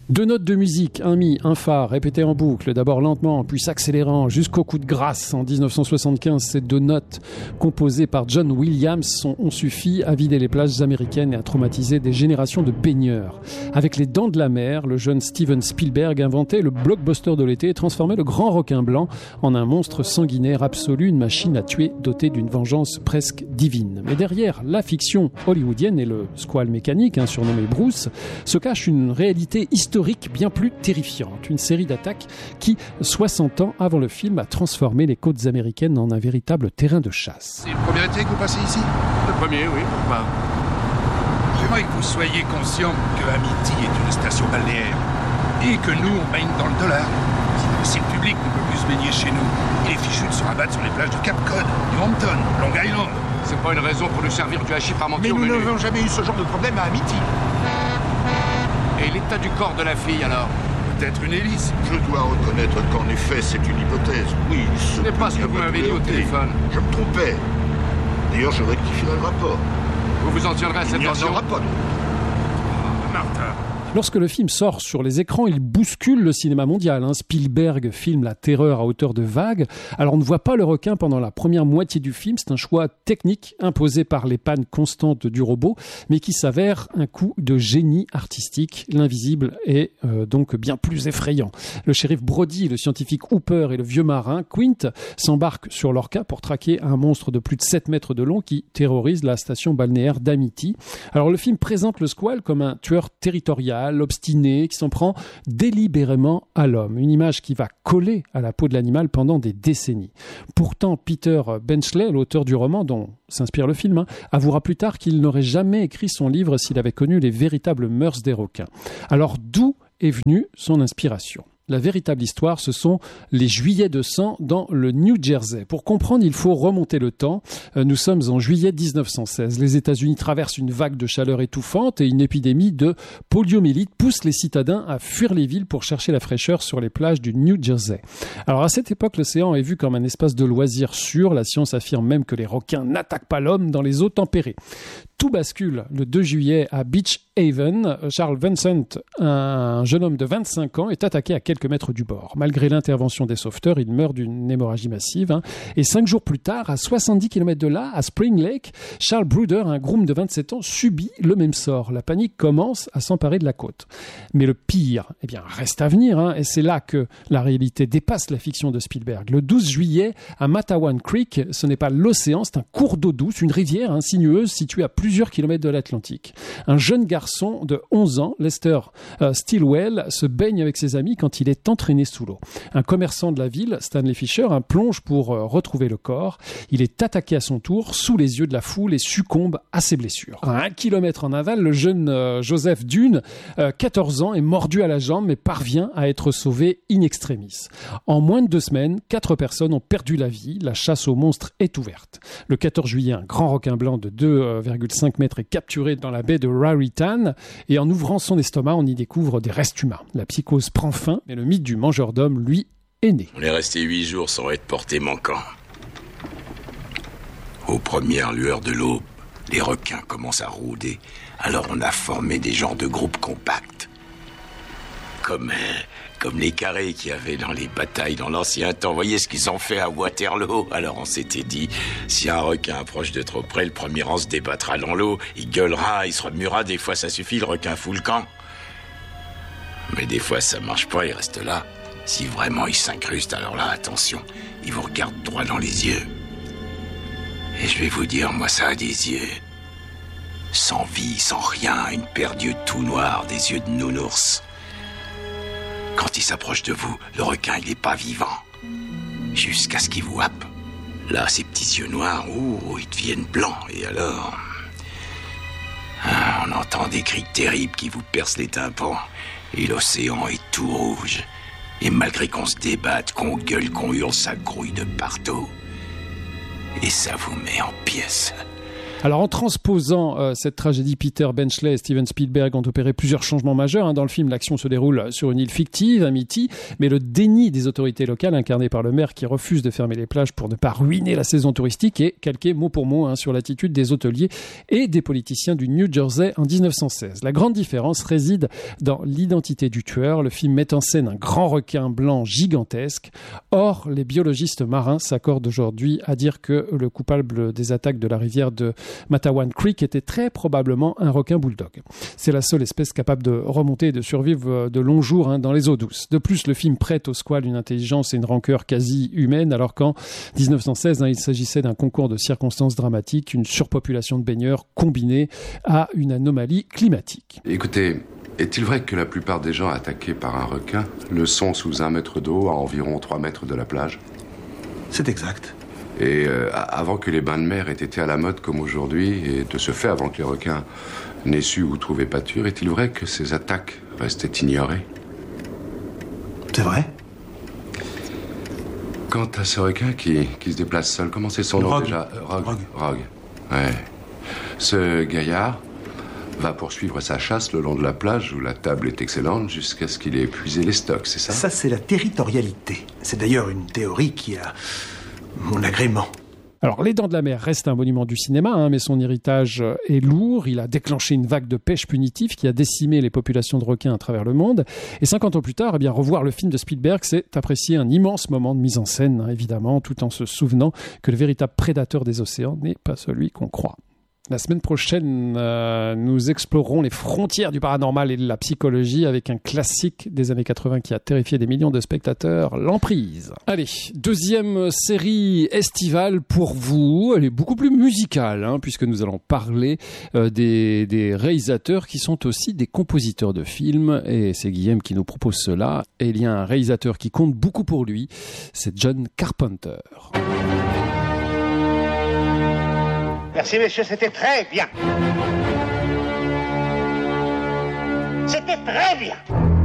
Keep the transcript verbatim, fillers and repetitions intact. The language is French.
Deux notes de musique, un mi, un fa, répétées en boucle, d'abord lentement, puis s'accélérant jusqu'au coup de grâce. En dix-neuf cent soixante-quinze, ces deux notes, composées par John Williams, sont, ont suffi à vider les plages américaines et à traumatiser des générations de baigneurs. Avec Les Dents de la Mer, le jeune Steven Spielberg inventait le blockbuster de l'été et transformait le grand requin blanc en un monstre sanguinaire absolu, une machine à tuer dotée d'une vengeance presque divine. Mais derrière la fiction hollywoodienne et le squale mécanique, hein, surnommé Bruce, se cache une réalité historique bien plus terrifiante. Une série d'attaques qui, soixante ans avant le film, a transformé les côtes américaines en un véritable terrain de chasse. C'est le premier été que vous passez ici ? Le premier, oui, pourquoi ? J'aimerais que vous soyez conscient que Amity est une station balnéaire et que nous, on baigne dans le dollar. Si le public ne peut plus se baigner chez nous, il est fichu de se rabattre sur les plages de Cape Cod, New Hampton, Long Island. C'est pas une raison pour nous servir du hachis parmentier Mais au nous menu. n'avons jamais eu ce genre de problème à Amity. Et l'état du corps de la fille, alors ? Peut-être une hélice. Je dois reconnaître qu'en effet, c'est une hypothèse. Oui, Ce n'est pas ce que vous m'avez dit au téléphone. Je me trompais. D'ailleurs, je rectifierai le rapport. Vous vous en tiendrez à cette Il n'y en version ? aura pas d'autre. Martin. Lorsque le film sort sur les écrans, il bouscule le cinéma mondial. Hein. Spielberg filme la terreur à hauteur de vagues. Alors on ne voit pas le requin pendant la première moitié du film. C'est un choix technique imposé par les pannes constantes du robot, mais qui s'avère un coup de génie artistique. L'invisible est euh, donc bien plus effrayant. Le shérif Brody, le scientifique Hooper et le vieux marin Quint s'embarquent sur l'Orca pour traquer un monstre de plus de sept mètres de long qui terrorise la station balnéaire d'Amity. Alors le film présente le squale comme un tueur territorial, obstiné, qui s'en prend délibérément à l'homme. Une image qui va coller à la peau de l'animal pendant des décennies. Pourtant, Peter Benchley, l'auteur du roman dont s'inspire le film, hein, avouera plus tard qu'il n'aurait jamais écrit son livre s'il avait connu les véritables mœurs des requins. Alors, d'où est venue son inspiration ? La véritable histoire, ce sont les juillets de sang dans le New Jersey. Pour comprendre, il faut remonter le temps. Nous sommes en juillet dix-neuf cent seize. Les États-Unis traversent une vague de chaleur étouffante et une épidémie de poliomyélite pousse les citadins à fuir les villes pour chercher la fraîcheur sur les plages du New Jersey. Alors à cette époque, l'océan est vu comme un espace de loisirs sûr. La science affirme même que les requins n'attaquent pas l'homme dans les eaux tempérées. Tout bascule le deux juillet à Beach Haven. Charles Vincent, un jeune homme de vingt-cinq ans, est attaqué à quelques mètres du bord. Malgré l'intervention des sauveteurs, il meurt d'une hémorragie massive. Hein. Et cinq jours plus tard, à soixante-dix kilomètres de là, à Spring Lake, Charles Bruder, un groom de vingt-sept ans, subit le même sort. La panique commence à s'emparer de la côte. Mais le pire, eh bien, reste à venir. Hein. Et c'est là que la réalité dépasse la fiction de Spielberg. Le douze juillet, à Matawan Creek, ce n'est pas l'océan, c'est un cours d'eau douce, une rivière hein, sinueuse située à plus plusieurs kilomètres de l'Atlantique. Un jeune garçon de onze ans, Lester euh, Stilwell, se baigne avec ses amis quand il est entraîné sous l'eau. Un commerçant de la ville, Stanley Fisher, un plonge pour euh, retrouver le corps. Il est attaqué à son tour, sous les yeux de la foule, et succombe à ses blessures. À un kilomètre en aval, le jeune euh, Joseph Dune, euh, quatorze ans, est mordu à la jambe, mais parvient à être sauvé in extremis. En moins de deux semaines, quatre personnes ont perdu la vie. La chasse aux monstres est ouverte. Le quatorze juillet, un grand requin blanc de deux virgule cinq mètres est capturé dans la baie de Raritan et en ouvrant son estomac, on y découvre des restes humains. La psychose prend fin, mais le mythe du mangeur d'hommes, lui, est né. On est resté huit jours sans être porté manquant. Aux premières lueurs de l'aube, les requins commencent à rôder. Alors on a formé des genres de groupes compacts. Comme, euh, comme les carrés qu'il y avait dans les batailles dans l'ancien temps. Vous voyez ce qu'ils ont fait à Waterloo. Alors on s'était dit, si un requin approche de trop près, le premier rang se débattra dans l'eau. Il gueulera, il se remuera. Des fois ça suffit, le requin fout le camp. Mais des fois ça marche pas, il reste là. Si vraiment il s'incruste, alors là, attention, il vous regarde droit dans les yeux. Et je vais vous dire, moi ça a des yeux. Sans vie, sans rien, une paire d'yeux tout noirs, des yeux de nounours. Quand il s'approche de vous, le requin, il n'est pas vivant. Jusqu'à ce qu'il vous happe. Là, ces petits yeux noirs, ouh, ils deviennent blancs. Et alors... Ah, on entend des cris terribles qui vous percent les tympans. Et l'océan est tout rouge. Et malgré qu'on se débatte, qu'on gueule, qu'on hurle, ça grouille de partout. Et ça vous met en pièces. Alors en transposant euh, cette tragédie, Peter Benchley et Steven Spielberg ont opéré plusieurs changements majeurs. Hein. Dans le film, l'action se déroule sur une île fictive, Amity, mais le déni des autorités locales, incarné par le maire qui refuse de fermer les plages pour ne pas ruiner la saison touristique, est calqué mot pour mot hein, sur l'attitude des hôteliers et des politiciens du New Jersey en dix-neuf cent seize. La grande différence réside dans l'identité du tueur. Le film met en scène un grand requin blanc gigantesque. Or, les biologistes marins s'accordent aujourd'hui à dire que le coupable des attaques de la rivière de Matawan Creek était très probablement un requin bulldog. C'est la seule espèce capable de remonter et de survivre de longs jours hein, dans les eaux douces. De plus, le film prête au squale une intelligence et une rancœur quasi humaine, alors qu'en dix-neuf cent seize, hein, il s'agissait d'un concours de circonstances dramatiques, une surpopulation de baigneurs combinée à une anomalie climatique. Écoutez, est-il vrai que la plupart des gens attaqués par un requin le sont sous un mètre d'eau à environ trois mètres de la plage ? C'est exact. Et euh, avant que les bains de mer aient été à la mode comme aujourd'hui, et de ce fait, avant que les requins n'aient su où trouver pâture, est-il vrai que ces attaques restaient ignorées ? C'est vrai. Quant à ce requin qui, qui se déplace seul, comment c'est son nom Rogue. déjà euh, Rogue. Rogue. Rogue. Ouais. Ce gaillard va poursuivre sa chasse le long de la plage où la table est excellente jusqu'à ce qu'il ait épuisé les stocks, c'est ça ? Ça, c'est la territorialité. C'est d'ailleurs une théorie qui a mon agrément. Alors, Les Dents de la Mer reste un monument du cinéma, hein, mais son héritage est lourd. Il a déclenché une vague de pêche punitive qui a décimé les populations de requins à travers le monde. Et cinquante ans plus tard, eh bien, revoir le film de Spielberg, c'est apprécier un immense moment de mise en scène, hein, évidemment, tout en se souvenant que le véritable prédateur des océans n'est pas celui qu'on croit. La semaine prochaine, euh, nous explorerons les frontières du paranormal et de la psychologie avec un classique des années quatre-vingts qui a terrifié des millions de spectateurs, L'Emprise. Allez, deuxième série estivale pour vous. Elle est beaucoup plus musicale, hein, puisque nous allons parler euh, des, des réalisateurs qui sont aussi des compositeurs de films. Et c'est Guillaume qui nous propose cela. Et il y a un réalisateur qui compte beaucoup pour lui, c'est John Carpenter. Merci, messieurs, c'était très bien. C'était très bien.